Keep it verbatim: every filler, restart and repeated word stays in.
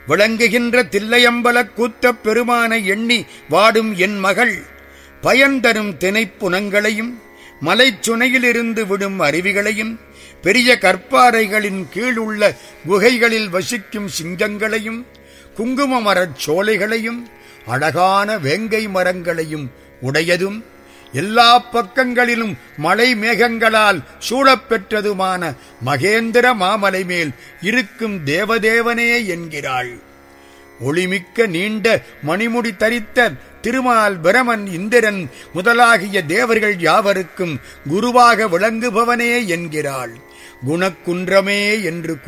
விளங்குகின்ற தில்லையம்பலக் கூத்தப் பெருமானை எண்ணி வாடும் என் மகள் பயன்தரும் திணைப்புனங்களையும் மலைச்சுனையிலிருந்து விடும் அருவிகளையும் பெரிய கற்பாறைகளின் கீழ் உள்ள குகைகளில் வசிக்கும் சிங்கங்களையும் குங்கும மரச் சோலைகளையும் அழகான வேங்கை மரங்களையும் உடையதும் எல்லா பக்கங்களிலும் மலை மேகங்களால் சூழப்பெற்றதுமான மகேந்திர மாமலை மேல் இருக்கும் தேவதேவனே என்கிறாள். ஒளிமிக்க நீண்ட மணிமுடி தரித்த திருமால் பிரமன் இந்திரன் முதலாகிய தேவர்கள் யாவருக்கும் குருவாக விளங்குபவனே என்கிறாள். குணக்குன்றமே என்று